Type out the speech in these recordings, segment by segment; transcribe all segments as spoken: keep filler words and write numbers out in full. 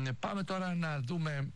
πάμε τώρα να δούμε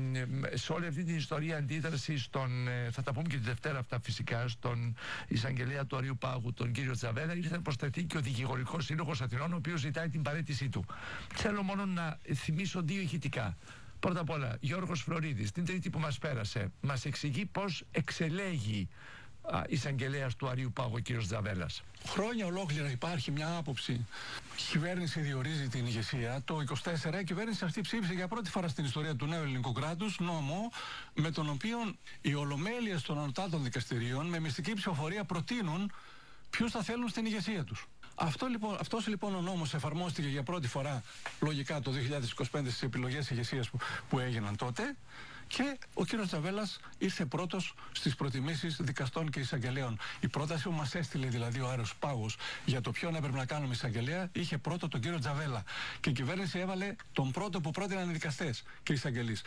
σε όλη αυτή την ιστορία αντίδραση στον, θα τα πούμε και τη Δευτέρα αυτά φυσικά, στον εισαγγελέα του Αριού Πάγου, τον κύριο Τζαβέλα. Ήρθε να προσταθεί και ο Δικηγορικός Σύλλογος Αθηνών, ο οποίος ζητάει την παραίτησή του. Θέλω μόνο να θυμίσω δύο ηχητικά. Πρώτα απ' όλα, Γιώργος Φλωρίδης, την Τρίτη που μας πέρασε, μας εξηγεί πώς εξελέγει εισαγγελέας του Αρείου Πάγου ο κύριος Τζαβέλας. Χρόνια ολόκληρα υπάρχει μια άποψη. Η κυβέρνηση διορίζει την ηγεσία. Το είκοσι τέσσερα η κυβέρνηση αυτή ψήφισε για πρώτη φορά στην ιστορία του νέου ελληνικού κράτους νόμο με τον οποίο οι ολομέλειες των ανωτάτων δικαστηρίων με μυστική ψηφοφορία προτείνουν ποιους θα θέλουν στην ηγεσία τους. Αυτό, λοιπόν, αυτός λοιπόν ο νόμος εφαρμόστηκε για πρώτη φορά λογικά το δύο χιλιάδες είκοσι πέντε στις επιλογές ηγεσίας που, που έγιναν τότε, και ο κύριος Τζαβέλας ήρθε πρώτος στις προτιμήσεις δικαστών και εισαγγελέων. Η πρόταση που μας έστειλε δηλαδή ο Άρεος Πάγος για το ποιον έπρεπε να κάνουμε εισαγγελέα είχε πρώτο τον κύριο Τζαβέλα. Και η κυβέρνηση έβαλε τον πρώτο που πρότειναν οι δικαστές και οι εισαγγελείς.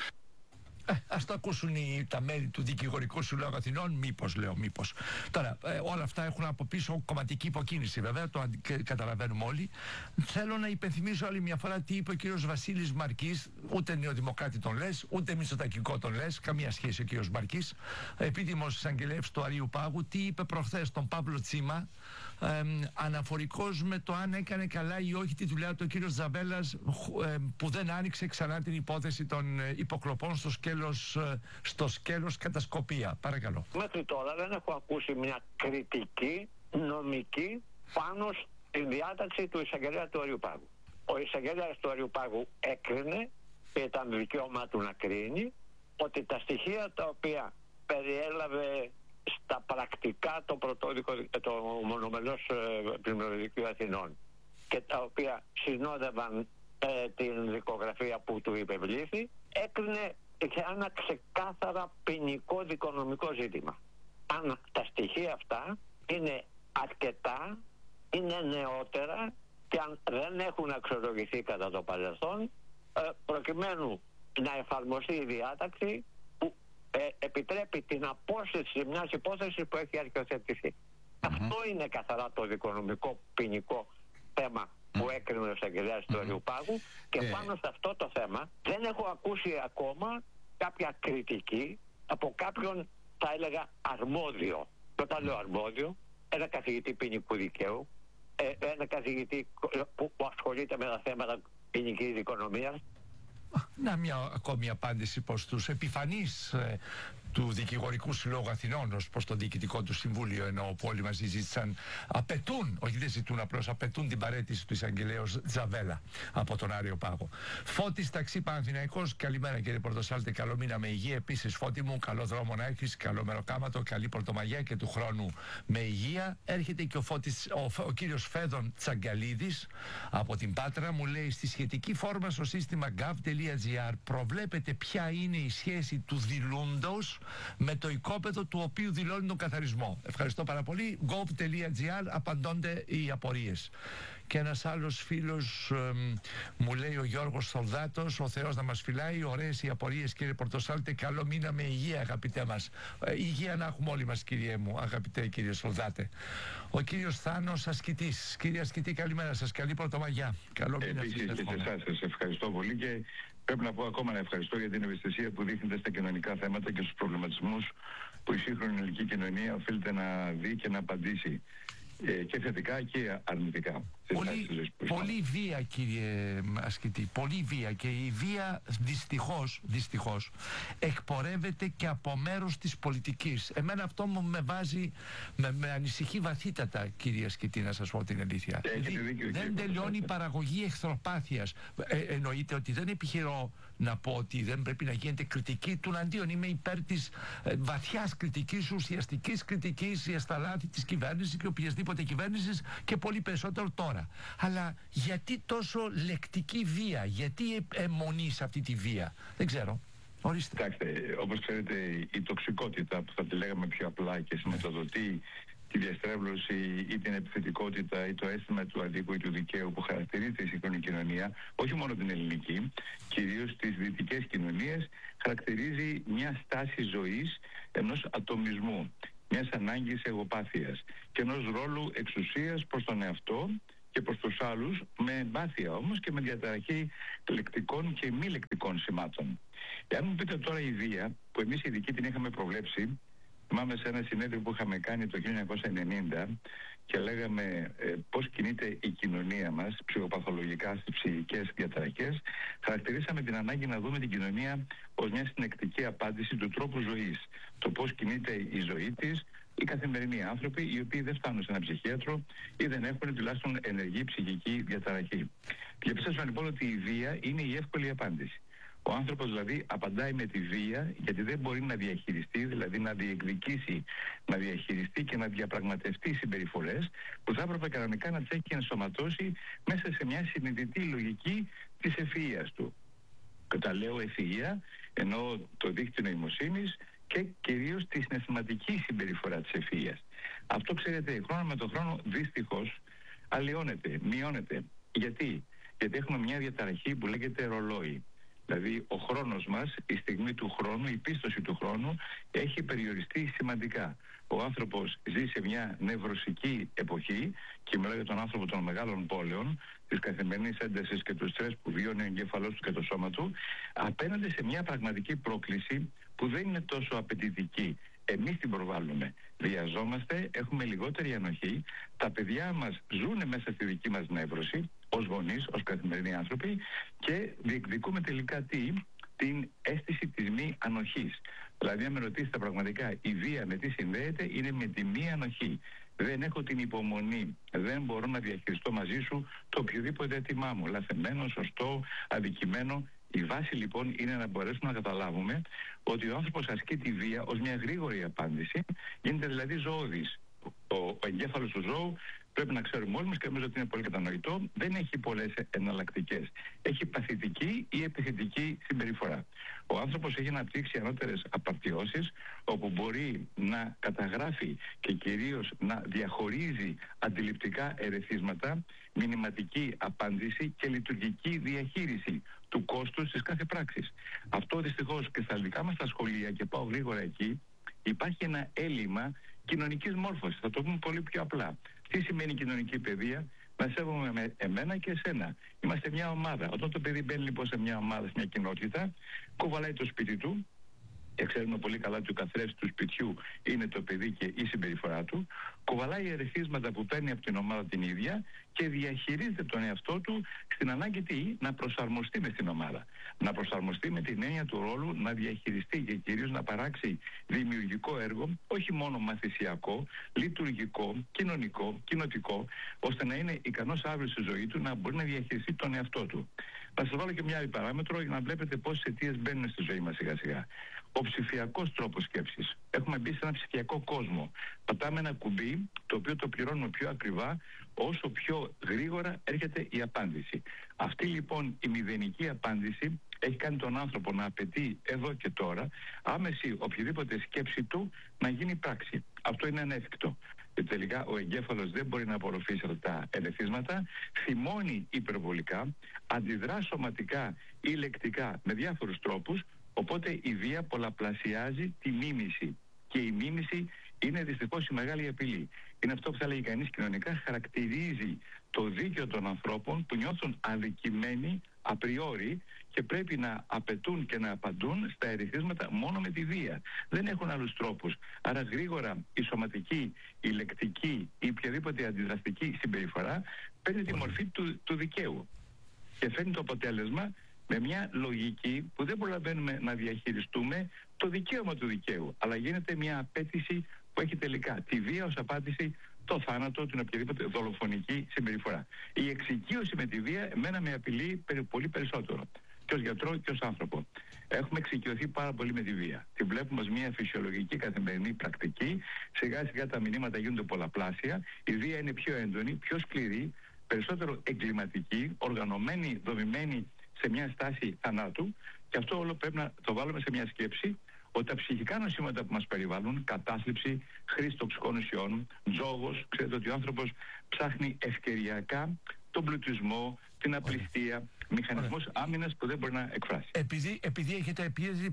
Ε, ας το ακούσουν οι, τα μέλη του Δικηγορικού Συλλόγου Αθηνών, μήπως λέω, μήπως. Τώρα, ε, όλα αυτά έχουν από πίσω κομματική υποκίνηση, βέβαια, το καταλαβαίνουμε όλοι. Θέλω να υπενθυμίσω άλλη μια φορά τι είπε ο κύριος Βασίλης Μαρκής, ούτε νεοδημοκράτη τον λες, ούτε μητσοτακικό τον λες, καμία σχέση ο κύριος Μαρκής, επίτιμος εισαγγελέας του Αρείου Πάγου, τι είπε προχθές τον Παύλο Τσίμα, ε, αναφορικός με το αν έκανε καλά ή όχι τη δουλειά του ο κύριος Τζαβέλας, ε, που δεν άνοιξε ξανά την υπόθεση των ε, υποκλοπών στο σκέλος στο σκέλος κατασκοπία. Παρακαλώ. Μέχρι τώρα δεν έχω ακούσει μια κριτική νομική πάνω στην διάταξη του εισαγγελέα του Αριού Πάγου. Ο εισαγγελέας του Αριού Πάγου έκρινε, και ήταν δικαίωμά του να κρίνει, ότι τα στοιχεία τα οποία περιέλαβε στα πρακτικά το πρωτόδικο, το μονομελώς Πλημμυροδικείου Αθηνών, και τα οποία συνόδευαν ε, την δικογραφία που του υπευλήθη, έκρινε και ένα ξεκάθαρα ποινικό δικονομικό ζήτημα. Αν τα στοιχεία αυτά είναι αρκετά, είναι νεότερα και αν δεν έχουν αξιολογηθεί κατά το παρελθόν, προκειμένου να εφαρμοστεί η διάταξη που ε, επιτρέπει την απόσυρση μιας υπόθεσης που έχει αρχιοθετηθεί. Mm-hmm. Αυτό είναι καθαρά το δικονομικό ποινικό θέμα που έκρινε ο εισαγγελέας του Αριού Πάγου, και yeah. πάνω σε αυτό το θέμα δεν έχω ακούσει ακόμα κάποια κριτική από κάποιον, θα έλεγα, αρμόδιο. Και όταν λέω αρμόδιο, ένα καθηγητή ποινικού δικαίου, ένα καθηγητή που, που ασχολείται με τα θέματα ποινικής οικονομίας. Να μια ακόμη απάντηση προς τους επιφανείς ε, του Δικηγορικού Συλλόγου Αθηνών, ως προς το διοικητικό του συμβούλιο, ενώ που όλοι μαζί ζήτησαν, απαιτούν, όχι δεν ζητούν απλώς, απαιτούν την παραίτηση του εισαγγελέως Τζαβέλα από τον Άριο Πάγο. Φώτης Ταξί Παναθηναϊκός, καλημέρα κύριε Πορτοσάλτε, καλό μήνα με υγεία. Επίσης Φώτη μου, καλό δρόμο να έχεις, καλό μεροκάματο, καλή Πρωτομαγιά και του χρόνου με υγεία. Έρχεται και ο, Φώτης, ο, ο κύριος Φέδων Τσαγκαλίδης από την Πάτρα, μου λέει στη σχετική φόρμα στο σύστημα gov.gr προβλέπεται ποια είναι η σχέση του δηλούντος με το οικόπεδο του οποίου δηλώνει τον καθαρισμό. Ευχαριστώ πάρα πολύ. gov.gr απαντώνται οι απορίες. Και ένας άλλος φίλος ε, μου λέει, ο Γιώργος Σολδάτος, ο Θεός να μας φυλάει, ωραίες οι απορίες κύριε Πορτοσάλτε, καλό μήνα με υγεία αγαπητέ μας. Ε, υγεία να έχουμε όλοι μας κύριε μου, αγαπητέ κύριε Σολδάτε. Ο κύριος Θάνος Ασκητής. Κύριε Ασκητή, καλημέρα σας, καλή Πρωτομαγιά. Καλό μήνα. Επίσης και σε εσάς σας ευχαριστώ πολύ, και πρέπει να πω ακόμα να ευχαριστώ για την ευαισθησία που δείχνετε στα κοινωνικά θέματα και στους προβληματισμούς που η σύγχρονη ελληνική κοινωνία οφείλεται να δει και να απαντήσει, ε, και θετικά και αρνητικά. Πολύ, πολύ βία κύριε Ασκητή, πολύ βία, και η βία δυστυχώς, δυστυχώς εκπορεύεται και από μέρος της πολιτικής. Εμένα αυτό μου με βάζει, με, με ανησυχεί βαθύτατα κύριε Ασκητή, να σας πω την αλήθεια. Δηλαδή, δεν τελειώνει η παραγωγή εχθροπάθειας. Ε, εννοείται ότι δεν επιχειρώ να πω ότι δεν πρέπει να γίνεται κριτική του αντίον. Είμαι υπέρ της ε, βαθιάς κριτικής, ουσιαστικής κριτικής για τα λάθη της κυβέρνησης και οποιασδήποτε κυβέρνησης, και πολύ περισσότερο τώρα. Αλλά γιατί τόσο λεκτική βία, γιατί αιμονή σε αυτή τη βία, δεν ξέρω. Ορίστε. Κοιτάξτε, όπως ξέρετε, η τοξικότητα, που θα τη λέγαμε πιο απλά και σηματοδοτεί τη διαστρέβλωση ή την επιθετικότητα ή το αίσθημα του αδίκου ή του δικαίου που χαρακτηρίζει η σύγχρονη κοινωνία, όχι μόνο την ελληνική, κυρίως τις δυτικές κοινωνίες, χαρακτηρίζει μια στάση ζωής ενός ατομισμού, μιας ανάγκης εγωπάθειας και ενός ρόλου εξουσίας προς τον εαυτό και προς τους άλλους με εμπάθεια όμως και με διαταραχή λεκτικών και μη λεκτικών σημάτων. Εάν μου πείτε τώρα η βία, που εμείς οι ειδικοί την είχαμε προβλέψει, θυμάμαι σε ένα συνέδριο που είχαμε κάνει το χίλια εννιακόσια ενενήντα και λέγαμε ε, πώς κινείται η κοινωνία μας ψυχοπαθολογικά στις ψυχικές διαταραχές, χαρακτηρίσαμε την ανάγκη να δούμε την κοινωνία ως μια συνεκτική απάντηση του τρόπου ζωής. Το πώς κινείται η ζωή της, οι καθημερινοί άνθρωποι οι οποίοι δεν φτάνουν σε ένα ψυχίατρο ή δεν έχουν τουλάχιστον ενεργή ψυχική διαταραχή. Διαπιστώσαμε λοιπόν ότι η βία είναι η εύκολη απάντηση. Ο άνθρωπος δηλαδή απαντάει με τη βία γιατί δεν μπορεί να διαχειριστεί, δηλαδή να διεκδικήσει, να διαχειριστεί και να διαπραγματευτεί συμπεριφορές που θα έπρεπε κανονικά να τις έχει ενσωματώσει μέσα σε μια συνειδητή λογική της ευφυΐας του. Και τα λέω ευφυΐα, εννοώ το δίκτυο νοημοσύνης και κυρίως τη συναισθηματική συμπεριφορά της ευφυΐας. Αυτό, ξέρετε, χρόνο με τον χρόνο δυστυχώς αλλοιώνεται, μειώνεται. Γιατί? Γιατί έχουμε μια διαταραχή που λέγεται ρολόι. Δηλαδή ο χρόνος μας, η στιγμή του χρόνου, η πίστοση του χρόνου έχει περιοριστεί σημαντικά. Ο άνθρωπος ζει σε μια νευρωσική εποχή και μιλάω για τον άνθρωπο των μεγάλων πόλεων, της καθημερινής έντασης και του στρες που βιώνει ο εγκέφαλός του και το σώμα του, απέναντι σε μια πραγματική πρόκληση που δεν είναι τόσο απαιτητική. Εμείς την προβάλλουμε. Βιαζόμαστε, έχουμε λιγότερη ανοχή, τα παιδιά μας ζουν μέσα στη δική μας νεύρωση, ως γονείς, ως καθημερινοί άνθρωποι, και διεκδικούμε τελικά τι? Την αίσθηση της μη ανοχής. Δηλαδή, αν με ρωτήσετε πραγματικά η βία με τι συνδέεται, είναι με τη μη ανοχή. Δεν έχω την υπομονή, δεν μπορώ να διαχειριστώ μαζί σου το οποιοδήποτε αίτημά μου, λαθεμένο, σωστό, αδικημένο. Η βάση λοιπόν είναι να μπορέσουμε να καταλάβουμε ότι ο άνθρωπος ασκεί τη βία ως μια γρήγορη απάντηση, γίνεται δηλαδή ζωώδης. Ο, ο εγκέφαλος του ζώου, πρέπει να ξέρουμε όλοι μας και νομίζω ότι είναι πολύ κατανοητό, δεν έχει πολλές εναλλακτικές. Έχει παθητική ή επιθετική συμπεριφορά. Ο άνθρωπος έχει αναπτύξει ανώτερες απαρτιώσεις, όπου μπορεί να καταγράφει και κυρίως να διαχωρίζει αντιληπτικά ερεθίσματα, μηνυματική απάντηση και λειτουργική διαχείριση του κόστους της κάθε πράξης. Αυτό δυστυχώς και στα δικά μας τα σχολεία, και πάω γρήγορα εκεί, υπάρχει ένα έλλειμμα κοινωνικής μόρφωσης. Θα το πούμε πολύ πιο απλά. Τι σημαίνει κοινωνική παιδεία? Να σέβομαι με εμένα και εσένα. Είμαστε μια ομάδα. Όταν το παιδί μπαίνει λοιπόν σε μια ομάδα, σε μια κοινότητα, κουβαλάει το σπίτι του. Και ξέρουμε πολύ καλά ότι ο καθρέφτης του σπιτιού είναι το παιδί και η συμπεριφορά του. Κουβαλάει ερεθίσματα που παίρνει από την ομάδα την ίδια και διαχειρίζεται τον εαυτό του στην ανάγκη τι? Να προσαρμοστεί με στην ομάδα. Να προσαρμοστεί με την έννοια του ρόλου, να διαχειριστεί και κυρίως να παράξει δημιουργικό έργο, όχι μόνο μαθησιακό, λειτουργικό, κοινωνικό, κοινοτικό, ώστε να είναι ικανός αύριο στη ζωή του να μπορεί να διαχειριστεί τον εαυτό του. Θα σας βάλω και μια άλλη παράμετρο για να βλέπετε πόσες αιτίες μπαίνουν στη ζωή μας σιγά σιγά. Ο ψηφιακός τρόπος σκέψης. Έχουμε μπει σε ένα ψηφιακό κόσμο. Πατάμε ένα κουμπί, το οποίο το πληρώνουμε πιο ακριβά, όσο πιο γρήγορα έρχεται η απάντηση. Αυτή λοιπόν η μηδενική απάντηση έχει κάνει τον άνθρωπο να απαιτεί εδώ και τώρα άμεση οποιαδήποτε σκέψη του να γίνει πράξη. Αυτό είναι ανέφικτο. Και τελικά ο εγκέφαλος δεν μπορεί να απορροφήσει αυτά τα ερεθίσματα, θυμώνει υπερβολικά, αντιδρά σωματικά ή λεκτικά με διάφορους τρόπους. Οπότε η βία πολλαπλασιάζει τη μίμηση. Και η μίμηση είναι δυστυχώς η μεγάλη απειλή. Είναι αυτό που θα λέγει κανείς κοινωνικά, χαρακτηρίζει το δίκαιο των ανθρώπων που νιώθουν αδικημένοι απριόρι και πρέπει να απαιτούν και να απαντούν στα ερεθίσματα μόνο με τη βία. Δεν έχουν άλλους τρόπους. Άρα γρήγορα η σωματική, η λεκτική ή οποιαδήποτε αντιδραστική συμπεριφορά παίρνει τη μορφή του, του δικαίου. Και φέρνει το αποτέλεσμα με μια λογική που δεν προλαβαίνουμε να διαχειριστούμε το δικαίωμα του δικαίου, αλλά γίνεται μια απέτηση που έχει τελικά τη βία ως απάντηση, το θάνατο, την οποιαδήποτε δολοφονική συμπεριφορά. Η εξοικείωση με τη βία εμένα με απειλεί πολύ περισσότερο, και ως γιατρό και ως άνθρωπο. Έχουμε εξοικειωθεί πάρα πολύ με τη βία. Τη βλέπουμε ως μια φυσιολογική καθημερινή πρακτική. Σιγά σιγά τα μηνύματα γίνονται πολλαπλάσια. Η βία είναι πιο έντονη, πιο σκληρή, περισσότερο εγκληματική, οργανωμένη, δομημένη σε μια στάση θανάτου, και αυτό όλο πρέπει να το βάλουμε σε μια σκέψη ότι τα ψυχικά νοσήματα που μας περιβάλλουν, κατάθλιψη, χρήση τοξικών ουσιών, τζόγος, ξέρετε ότι ο άνθρωπος ψάχνει ευκαιριακά τον πλουτισμό, την απληστία, μηχανισμός άμυνας που δεν μπορεί να εκφράσει. Επειδή, επειδή έχετε πίεση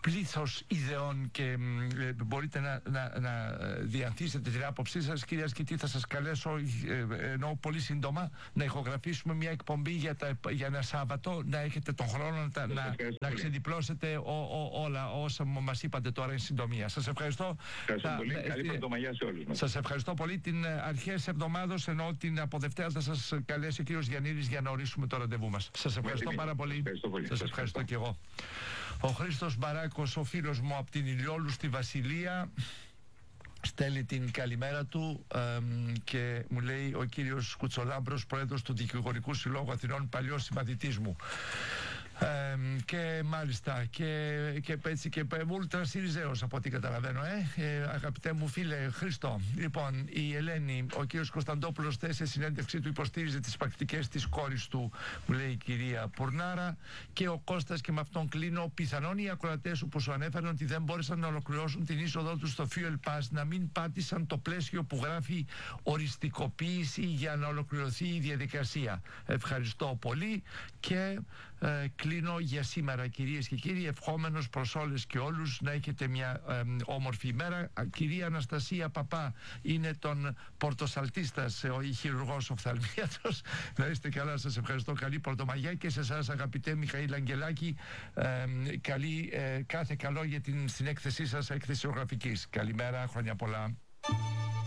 πλήθος ιδεών και ε, μπορείτε να, να, να διανθίσετε την άποψή σας. Κυρία Ασκητή, θα σας καλέσω ε, ενώ πολύ σύντομα να ηχογραφήσουμε μια εκπομπή για, τα, για ένα Σάββατο, να έχετε τον χρόνο να, να, να ξεδιπλώσετε ο, ο, όλα όσα μας είπατε τώρα εν συντομία. Σας ευχαριστώ. Ευχαριστώ πολύ. Ε, Καλή πρωτομαγιά σε όλους μας. Σας ευχαριστώ πολύ. Την αρχές εβδομάδος, ενώ την από Δευτέρα θα σας καλέσει ο κύριος Γιαννίδης για να ορίσουμε το ραντεβού μας. Σας ευχαριστώ πάρα πολύ. Ευχαριστώ πολύ. Σας ευχαριστώ και εγώ. Ο Χρήστος Μπαράκος, ο φίλος μου από την Ηλιόλου στη Βασιλεία, στέλνει την καλημέρα του ε, και μου λέει ο κύριος Κουτσολάμπρος, πρόεδρος του Δικηγορικού Συλλόγου Αθηνών, παλιός συμμαθητής μου. Ε, και μάλιστα και, και έτσι και Ούλτρα Σιριζέος από ό,τι καταλαβαίνω, ε. ε αγαπητέ μου φίλε Χριστό, λοιπόν, η Ελένη, ο κύριος Κωνσταντόπουλος χθες σε συνέντευξή του υποστήριζε τις πρακτικές της κόρης του, μου λέει η κυρία Πουρνάρα, και ο Κώστας, και με αυτόν κλείνω, πιθανόν οι ακροατές σου που σου ανέφεραν ότι δεν μπόρεσαν να ολοκληρώσουν την είσοδό τους στο Fuel Pass να μην πάτησαν το πλαίσιο που γράφει οριστικοποίηση για να ολοκληρωθεί η διαδικασία. Ευχαριστώ πολύ και ε, κλείνω για σήμερα, κυρίες και κύριοι, ευχόμενος προς όλες και όλους να έχετε μια ε, όμορφη ημέρα. Κυρία Αναστασία Παπά είναι τον Πορτοσαλτίστας, ο χειρουργός οφθαλμίατρος. Να είστε καλά, σας ευχαριστώ. Καλή Πρωτομαγιά και σε εσάς, αγαπητέ Μιχαήλ Αγγελάκη, ε, καλή, ε, κάθε καλό για την συνέκθεσή σας έκθεση ογραφικής. Καλημέρα, χρόνια πολλά.